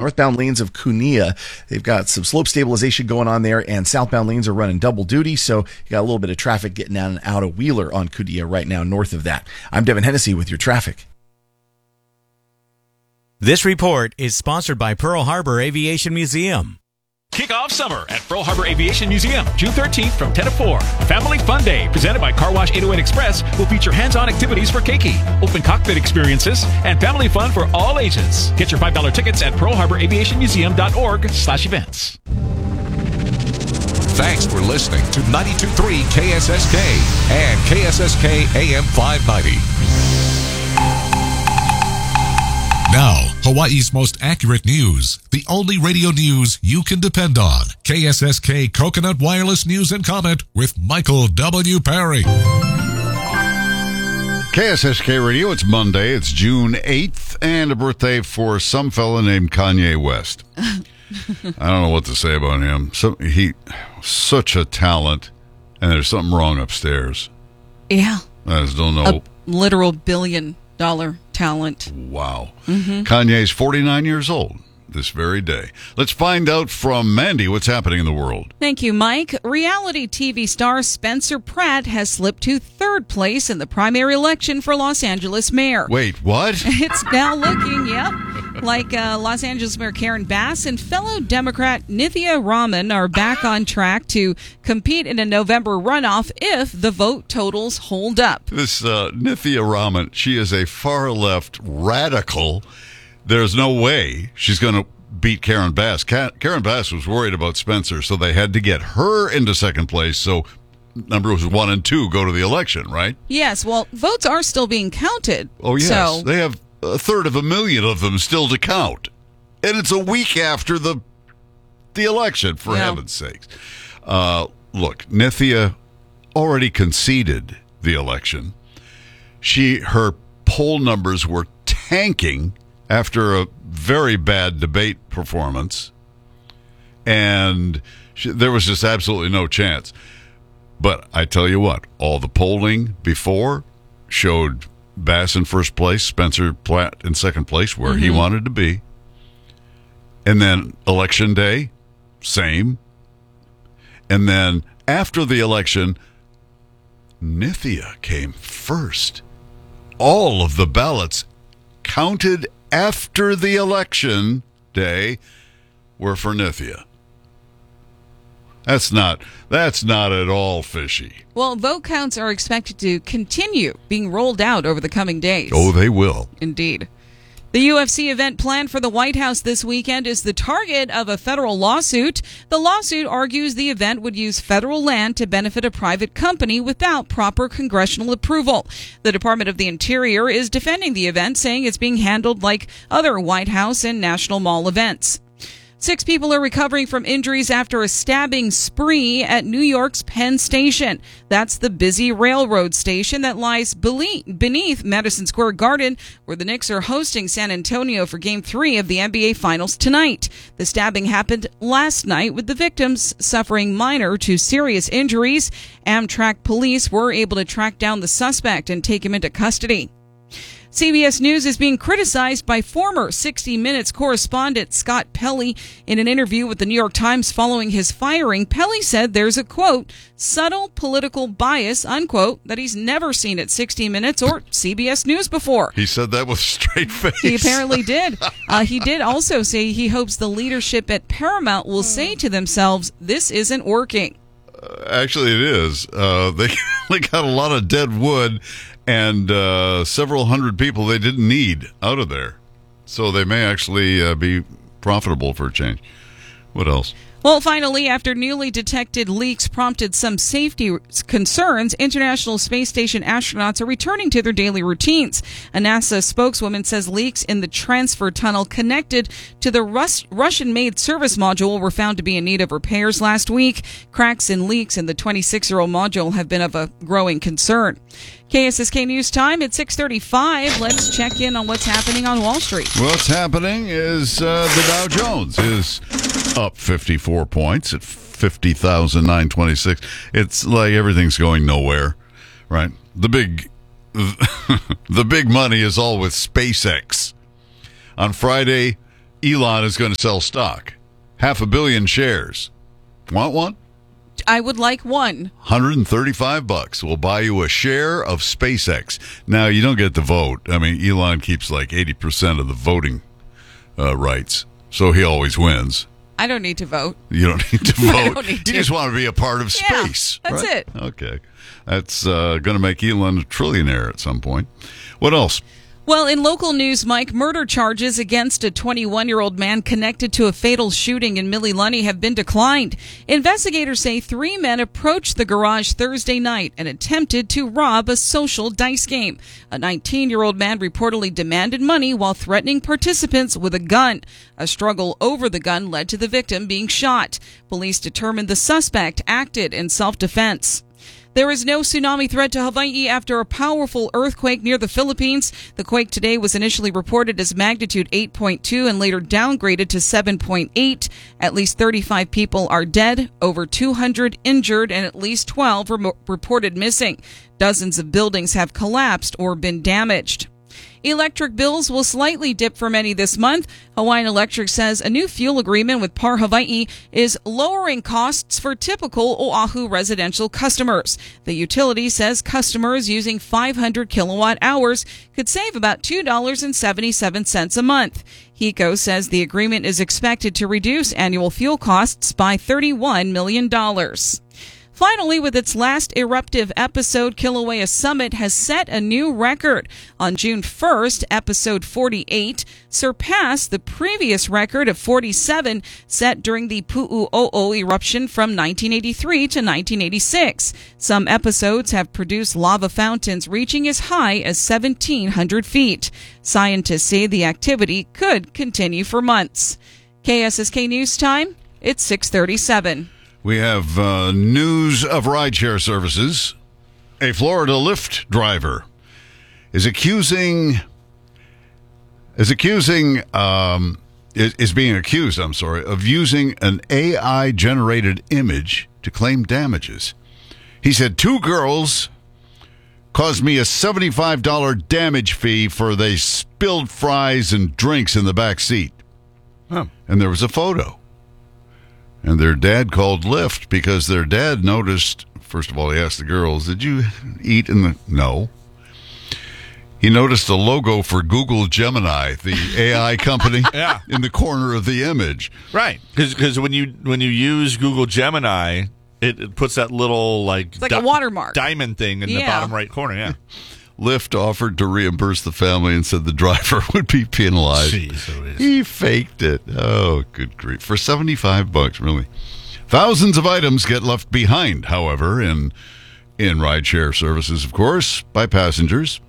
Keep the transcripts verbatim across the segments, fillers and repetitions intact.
northbound lanes of Cunea. They've got some slope stabilization going on there, and southbound lanes are running double duty, so you got a little bit of traffic getting down and out of Wheeler on Cunea right now north of that. I'm Devin Hennessy with your traffic. This report is sponsored by Pearl Harbor Aviation Museum. Kick off summer at Pearl Harbor Aviation Museum, June thirteenth from ten to four. Family Fun Day, presented by Car Wash eight oh eight Express, will feature hands-on activities for keiki, open cockpit experiences, and family fun for all ages. Get your five dollar tickets at pearl harbor aviation museum dot org slash events. Thanks for listening to ninety-two point three K S S K and K S S K A M five ninety. Now, Hawaii's most accurate news. The only radio news you can depend on. K S S K Coconut Wireless News and Comment with Michael W. Perry. K S S K Radio, it's Monday, it's June eighth, and a birthday for some fella named Kanye West. I don't know what to say about him. So, he, such a talent, and there's something wrong upstairs. Yeah. I just don't know. A literal billion dollar talent. Wow. Mm-hmm. Kanye's forty-nine years old this very day. Let's find out from Mandy what's happening in the world. Thank you, Mike. Reality T V star Spencer Pratt has slipped to third place in the primary election for Los Angeles mayor. Wait, what? It's now looking, yep, like uh, Los Angeles Mayor Karen Bass and fellow Democrat Nithya Raman are back on track to compete in a November runoff if the vote totals hold up. This uh, Nithya Raman, she is a far-left radical. There's no way she's going to beat Karen Bass. Karen Bass was worried about Spencer, so they had to get her into second place. So numbers one and two go to the election, right? Yes. Well, votes are still being counted. Oh, yes. So they have a third of a million of them still to count. And it's a week after the the election, for yeah. heaven's sakes. Uh, look, Nithya already conceded the election. She Her poll numbers were tanking after a very bad debate performance, and she, there was just absolutely no chance. But I tell you what, all the polling before showed Bass in first place, Spencer Pratt in second place, where mm-hmm. he wanted to be. And then election day, same. And then after the election, Nithya came first. All of the ballots counted after the election day were for Nithya. That's not that's not at all fishy. Well, vote counts are expected to continue being rolled out over the coming days. Oh, they will. Indeed. The U F C event planned for the White House this weekend is the target of a federal lawsuit. The lawsuit argues the event would use federal land to benefit a private company without proper congressional approval. The Department of the Interior is defending the event, saying it's being handled like other White House and National Mall events. Six people are recovering from injuries after a stabbing spree at New York's Penn Station. That's the busy railroad station that lies beneath Madison Square Garden, where the Knicks are hosting San Antonio for Game three of the N B A Finals tonight. The stabbing happened last night, with the victims suffering minor to serious injuries. Amtrak police were able to track down the suspect and take him into custody. C B S News is being criticized by former sixty minutes correspondent Scott Pelley. In an interview with the New York Times following his firing, Pelley said there's a, quote, subtle political bias, unquote, that he's never seen at sixty minutes or C B S News before. He said that with a straight face. He apparently did. Uh, he did also say he hopes the leadership at Paramount will say to themselves, this isn't working. Uh, actually, it is. Uh, they, they got a lot of dead wood and uh, several hundred people they didn't need out of there. So they may actually uh, be profitable for a change. What else? Well, finally, after newly detected leaks prompted some safety concerns, International Space Station astronauts are returning to their daily routines. A NASA spokeswoman says leaks in the transfer tunnel connected to the Rus- Russian-made service module were found to be in need of repairs last week. Cracks and leaks in the twenty-six-year-old module have been of a growing concern. K S S K News Time at six thirty-five. Let's check in on what's happening on Wall Street. What's happening is uh, the Dow Jones is up fifty-four points at fifty thousand nine hundred twenty-six. It's like everything's going nowhere, right? The big, the big money is all with SpaceX. On Friday, Elon is going to sell stock. Half a billion shares. Want one? I would like one. one hundred thirty-five bucks will buy you a share of SpaceX. Now, you don't get to vote. I mean, Elon keeps like eighty percent of the voting uh, rights, so he always wins. I don't need to vote. You don't need to vote. I don't need you to. just want to be a part of Yeah, space. that's right? it. Okay. That's uh, going to make Elon a trillionaire at some point. What else? Well, in local news, Mike, murder charges against a twenty-one-year-old man connected to a fatal shooting in Millilunny have been declined. Investigators say three men approached the garage Thursday night and attempted to rob a social dice game. A nineteen-year-old man reportedly demanded money while threatening participants with a gun. A struggle over the gun led to the victim being shot. Police determined the suspect acted in self-defense. There is no tsunami threat to Hawaii after a powerful earthquake near the Philippines. The quake today was initially reported as magnitude eight point two and later downgraded to seven point eight. At least thirty-five people are dead, over two hundred injured, and at least twelve were reported missing. Dozens of buildings have collapsed or been damaged. Electric bills will slightly dip for many this month. Hawaiian Electric says a new fuel agreement with Par Hawaii is lowering costs for typical Oahu residential customers. The utility says customers using five hundred kilowatt hours could save about two dollars and seventy-seven cents a month. HECO says the agreement is expected to reduce annual fuel costs by thirty-one million dollars. Finally, with its last eruptive episode, Kilauea Summit has set a new record. On June first, episode forty-eight surpassed the previous record of forty-seven set during the Pu'u'o'o eruption from nineteen eighty-three to nineteen eighty-six. Some episodes have produced lava fountains reaching as high as seventeen hundred feet. Scientists say the activity could continue for months. K S S K News Time, it's six thirty-seven. We have uh, news of rideshare services. A Florida Lyft driver is accusing is accusing um, is, is being accused. I'm sorry of using an A I generated image to claim damages. He said two girls caused me a seventy-five dollars damage fee for they spilled fries and drinks in the back seat, huh. And there was a photo. And their dad called Lyft because their dad noticed, first of all, he asked the girls, did you eat in the... No. He noticed a logo for Google Gemini, the A I company, yeah. in the corner of the image. Right. Because when you when you use Google Gemini, it, it puts that little, like... It's like di- a watermark. Diamond thing in yeah. the bottom right corner, yeah. Lyft offered to reimburse the family and said the driver would be penalized. Jeez, he faked it. Oh, good grief. For seventy-five bucks, really. Thousands of items get left behind, however, in in rideshare services, of course, by passengers.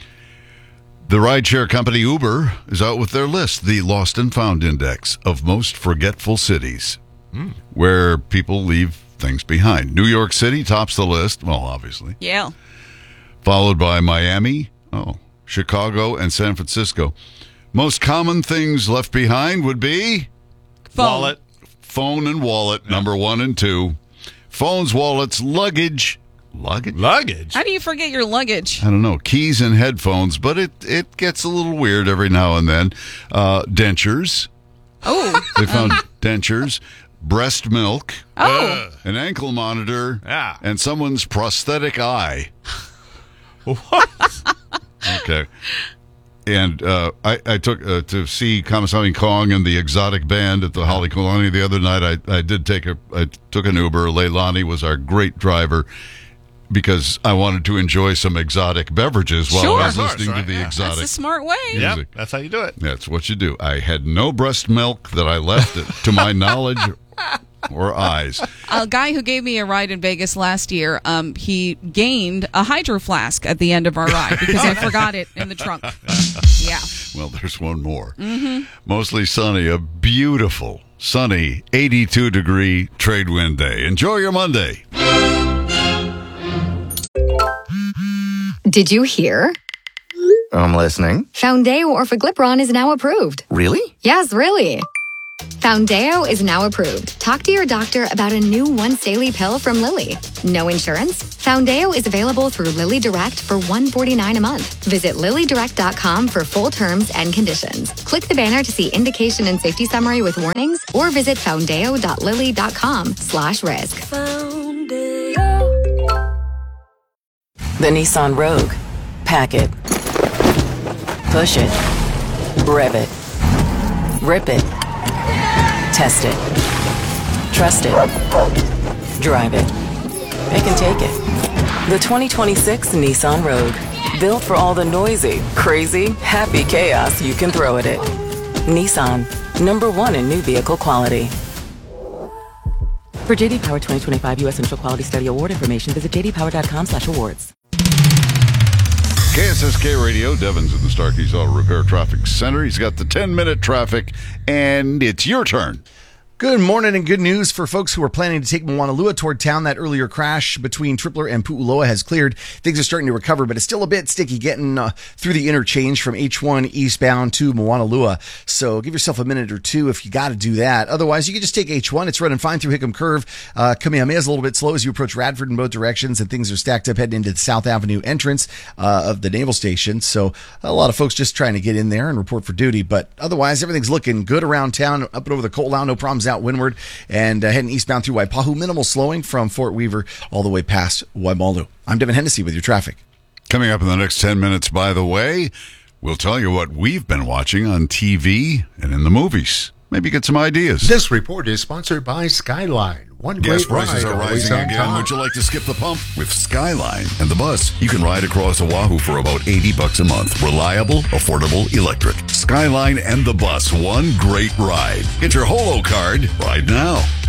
The rideshare company Uber is out with their list, the Lost and Found Index of most forgetful cities, mm. where people leave things behind. New York City tops the list, well, obviously. Yeah. Followed by Miami, oh, Chicago, and San Francisco. Most common things left behind would be... Phone. Wallet. Phone and wallet, yeah. Number one and two. Phones, wallets, luggage. Luggage? Luggage? How do you forget your luggage? I don't know. Keys and headphones, but it, it gets a little weird every now and then. Uh, dentures. Oh. They found dentures. Breast milk. Oh. An ankle monitor. Yeah. And someone's prosthetic eye. What? Okay. And uh, I, I took uh, to see Kamasami Kong and the Exotic Band at the Halekulani the other night. I, I did take a I took an Uber. Leilani was our great driver because I wanted to enjoy some exotic beverages while Sure. I was Of course, listening right, to the yeah. exotic. That's a smart way. Yeah, music. that's how you do it. That's what you do. I had no breast milk that I left, it, to my knowledge, or eyes. A guy who gave me a ride in Vegas last year, um, he gained a hydro flask at the end of our ride because I forgot it in the trunk. Yeah. Well, there's one more. Mm-hmm. Mostly sunny, a beautiful, sunny, eighty-two degree trade wind day. Enjoy your Monday. Did you hear? I'm listening. Foundeo Orforglipron is now approved. Really? Yes, really. Foundeo is now approved. Talk to your doctor about a new once daily pill from Lilly. No insurance, Foundeo is available through Lily Direct for one hundred forty-nine dollars a month. Visit lily direct dot com for full terms and conditions. Click the banner to see indication and safety summary with warnings, or visit foundeo dot lily dot com slash risk. The Nissan Rogue. Pack it. Push it. Rev it. Rip it. Test it. Trust it. Drive it. Pick and take it. The twenty twenty-six Nissan Rogue. Built for all the noisy, crazy, happy chaos you can throw at it. Nissan. Number one in new vehicle quality. For J D Power twenty twenty-five U S Initial Quality Study Award information, visit j d power dot com slash awards. K S S K Radio, Devin's in the Starkey's Auto Repair Traffic Center. He's got the ten-minute traffic, and it's your turn. Good morning and good news for folks who are planning to take Moanalua toward town. That earlier crash between Tripler and Pu'uloa has cleared. Things are starting to recover, but it's still a bit sticky getting uh, through the interchange from H one eastbound to Moanalua. So give yourself a minute or two if you got to do that. Otherwise, you can just take H one. It's running fine through Hickam Curve. Uh, Kamehameha is a little bit slow as you approach Radford in both directions, and things are stacked up heading into the South Avenue entrance uh, of the Naval Station. So a lot of folks just trying to get in there and report for duty. But otherwise, everything's looking good around town. Up and over the Coal, no problems out windward. And uh, heading eastbound through Waipahu, minimal slowing from Fort Weaver all the way past Waimalu. I'm Devin Hennessy with your traffic. Coming up in the next ten minutes, by the way, we'll tell you what we've been watching on T V and in the movies. Maybe get some ideas. This report is sponsored by Skyline. One Gas great prices ride, are always rising on again. top. Would you like to skip the pump? With Skyline and the bus, you can ride across Oahu for about eighty bucks a month. Reliable, affordable, electric. Skyline and the bus, one great ride. Get your Holo card right now.